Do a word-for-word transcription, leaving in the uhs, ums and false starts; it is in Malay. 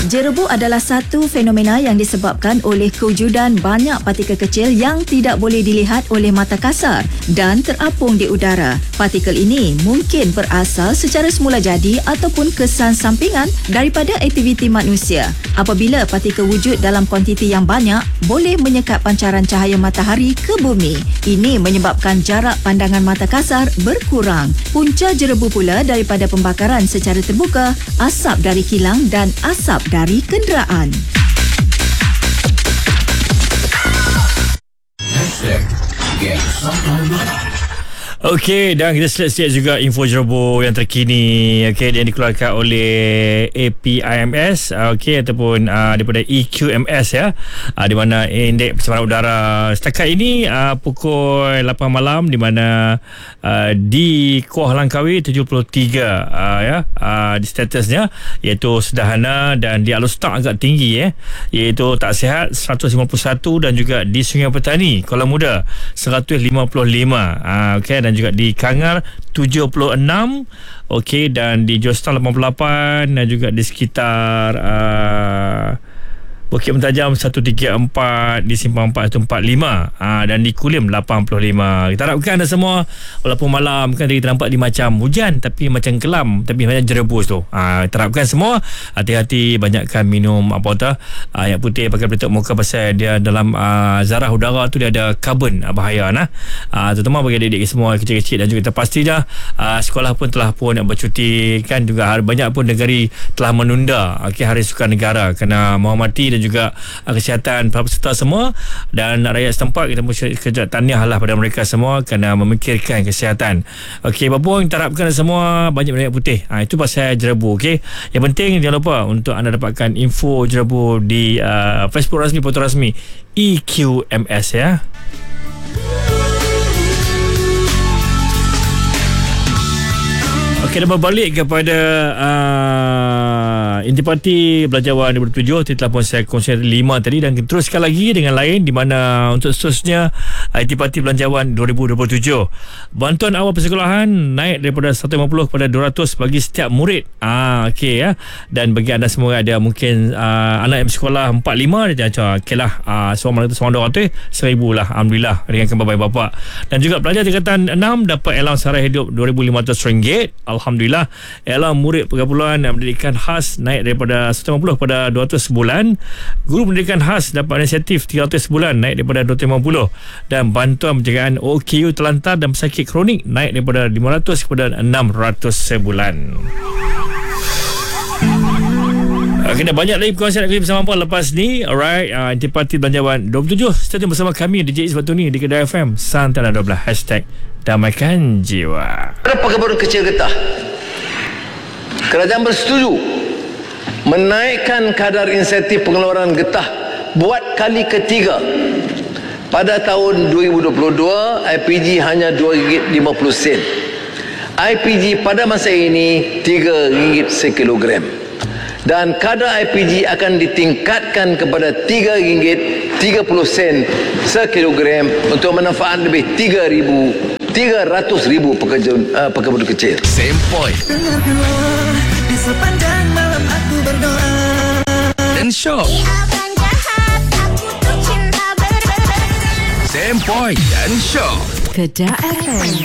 Jerebu adalah satu fenomena yang disebabkan oleh kewujudan banyak partikel kecil yang tidak boleh dilihat oleh mata kasar dan terapung di udara. Partikel ini mungkin berasal secara semula jadi ataupun kesan sampingan daripada aktiviti manusia. Apabila partikel wujud dalam kuantiti yang banyak, boleh menyekat pancaran cahaya matahari ke bumi. Ini menyebabkan jarak pandangan mata kasar berkurang. Punca jerebu pula daripada pembakaran secara terbuka, asap dari kilang dan asap dari kenderaan. Okey, dan kita selesai juga info jerebu yang terkini, okey, yang dikeluarkan oleh A P I M S, okey, ataupun uh, daripada E Q M S ya, uh, di mana indeks pencemaran udara setakat ini uh, pukul lapan malam, di mana uh, di Kuala Langkawi tujuh puluh tiga uh, ya, uh, di statusnya iaitu sederhana, dan di Alor-Setak agak tinggi ya, iaitu tak sihat seratus lima puluh satu, dan juga di Sungai Petani Kuala Muda seratus lima puluh lima, uh, okey, dan juga di Kangar tujuh puluh enam, okey, dan di Jostan lapan puluh lapan, dan juga di sekitar uh, Bukit Mentajam seratus tiga puluh empat, di Simpang empat seratus empat puluh lima, ha, dan di Kulim lapan puluh lima. Kita harapkan anda semua, walaupun malam kan kita nampak di macam hujan, tapi macam kelam, tapi macam jerebus tu. Ha, kita harapkan semua hati-hati, banyakkan minum apa tu, ha, yang putih, pakai pelitup muka, pasal dia dalam uh, zarah udara tu dia ada karbon uh, bahaya nah. Ha, terutama bagi adik-adik semua kecil-kecil, dan juga kita pastinya uh, sekolah pun telah pun nak bercuti kan, juga banyak pun negeri telah menunda okay, Hari Sukan Negara kerana menghormati dan juga uh, kesihatan para peserta semua, dan rakyat setempat kita mengucapkan tahniah lah pada mereka semua kerana memikirkan kesihatan. Okey, apa pun kita harapkan semua banyak minyak putih. Ha, itu pasal jerebu. Okey, yang penting jangan lupa untuk anda dapatkan info jerebu di uh, Facebook rasmi, foto rasmi E Q M S ya. Okey, dan berbalik kepada uh, Intipati Belanjawan dua ribu tujuh, telah pun saya kongsi lima tadi, dan teruskan lagi dengan lain, di mana untuk seterusnya uh, Intipati Belanjawan dua ribu dua puluh tujuh, bantuan awal persekolahan naik daripada seratus lima puluh kepada dua ratus bagi setiap murid. Ah, okey ya. Dan bagi anda semua ada mungkin uh, anak yang bersekolah empat lima, dia cakap okey lah, uh, seorang ratus seorang dua ratus, seribu lah, alhamdulillah, ringankan bapak-bapak. Dan juga pelajar tingkatan enam dapat allowance sara hidup dua ribu lima ratus ringgit. Alhamdulillah. Allowance murid pergabungan pendidikan khas naik daripada seratus lima puluh kepada dua ratus sebulan. Guru pendidikan khas dapat insentif tiga ratus sebulan, naik daripada dua ratus lima puluh. Dan bantuan pencegahan O K U terlantar dan pesakit kronik naik daripada lima ratus kepada enam ratus sebulan. Okay, dah banyak lagi perkongsian nak kali bersama apa lepas ni. Alright, uh, Intipati Belanjawan dua puluh tujuh, stay tune bersama kami D J Iswatu ni di Kedah F M Santana dua belas, hashtag Damaikan Jiwa. Pegawai kecil getah, kerajaan bersetuju menaikkan kadar insentif pengeluaran getah buat kali ketiga. Pada tahun dua ribu dua puluh dua, I P G hanya dua ringgit lima puluh sen. I P G pada masa ini tiga ringgit sekilogram. Dan kadar I P G akan ditingkatkan kepada tiga ringgit tiga puluh sen sekilogram untuk manfaat lebih tiga ribu tiga ratus ribu pekerja uh, pekebun kecil. Sempoi di sepanjang malam aku berdoa dan shock. Sempoi dan shock. Kedah F M.